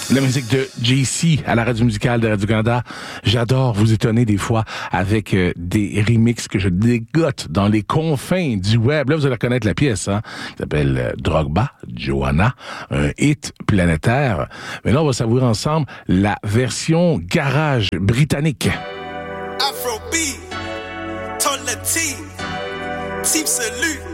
La musique de JC à la radio musicale de Radio-Canada. J'adore vous étonner des fois avec des remixes que je dégote dans les confins du web. Là, vous allez reconnaître la pièce, hein, qui s'appelle Drogba, Joanna, un hit planétaire. Mais là, on va savourer ensemble la version garage britannique. Afrobeat, Toll Team Salut.